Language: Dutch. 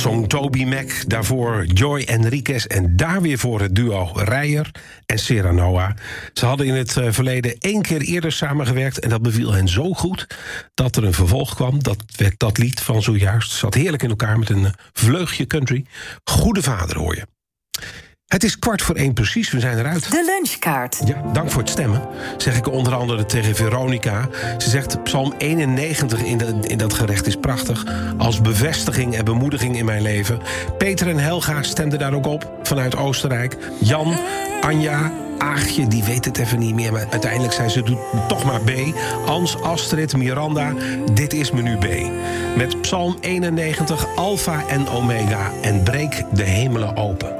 zong Toby Mac, daarvoor Joy Enriquez en daar weer voor het duo Rijer en Serranoa. Ze hadden in het verleden 1 keer eerder samengewerkt en dat beviel hen zo goed dat er een vervolg kwam. Dat werd dat lied van zojuist. Zat heerlijk in elkaar met een vleugje country. Goede vader hoor je. Het is 1:15 precies, we zijn eruit. De lunchkaart. Ja, dank voor het stemmen, zeg ik onder andere tegen Veronica. Ze zegt, Psalm 91 in dat gerecht is prachtig. Als bevestiging en bemoediging in mijn leven. Peter en Helga stemden daar ook op, vanuit Oostenrijk. Jan, Anja, Aagje, die weet het even niet meer, maar uiteindelijk zei ze, doe toch maar B. Ans, Astrid, Miranda, dit is menu B. Met Psalm 91, Alpha en Omega en breek de hemelen open.